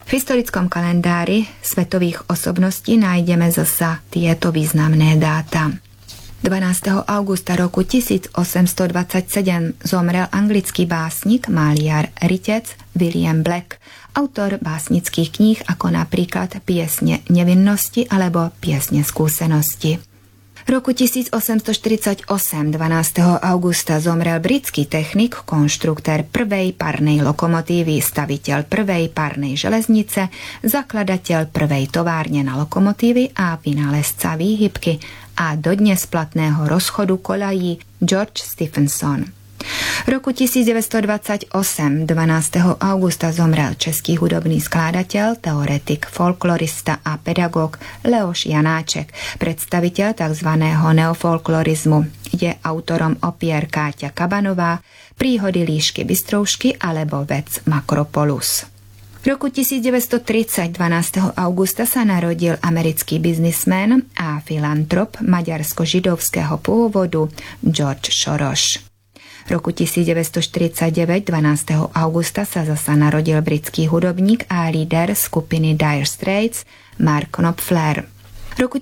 V historickom kalendári svetových osobností nájdeme zasa tieto významné dáta. 12. augusta roku 1827 zomrel anglický básnik, maliar, rytec William Black, autor básnických kníh ako napríklad Piesne nevinnosti alebo Piesne skúsenosti. Roku 1848, 12. augusta, zomrel britský technik, konštruktér prvej parnej lokomotívy, staviteľ prvej parnej železnice, zakladateľ prvej továrne na lokomotívy a vynálezca výhybky a dodnes platného rozchodu koľají George Stephenson. Roku 1928, 12. augusta, zomrel český hudobný skladateľ, teoretik, folklorista a pedagóg Leoš Janáček, predstaviteľ tzv. Neofolklorizmu. Je autorom opier Káťa Kabanová, Príhody Líšky Bystroušky alebo Vec Makropolus. V roku 1930, 12. augusta, sa narodil americký biznismen a filantrop maďarsko-židovského pôvodu George Soros. V roku 1949, 12. augusta, sa zasa narodil britský hudobník a líder skupiny Dire Straits Mark Knopfler. V roku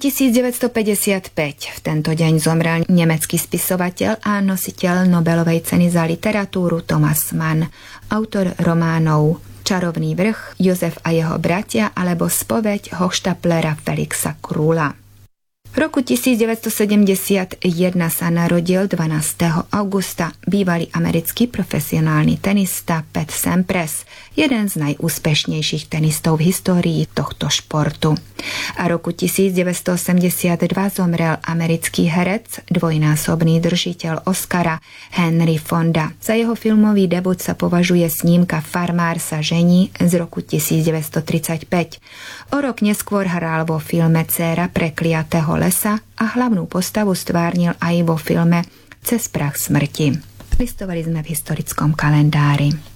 1955 v tento deň zomrel nemecký spisovateľ a nositeľ Nobelovej ceny za literatúru Thomas Mann, autor románov Čarovný vrch, Jozef a jeho bratia alebo Spoveď Hochštaplera Felixa Krúla. V roku 1971 sa narodil 12. augusta bývalý americký profesionálny tenista Pat Sampras, jeden z najúspešnejších tenistov v histórii tohto športu. A roku 1982 zomrel americký herec, dvojnásobný držiteľ Oscara Henry Fonda. Za jeho filmový debut sa považuje snímka Farmár sa žení z roku 1935. O rok neskôr hral vo filme Dcéra prekliatého lesa a hlavnú postavu stvárnil aj vo filme Cez prach smrti. Listovali sme v historickom kalendári.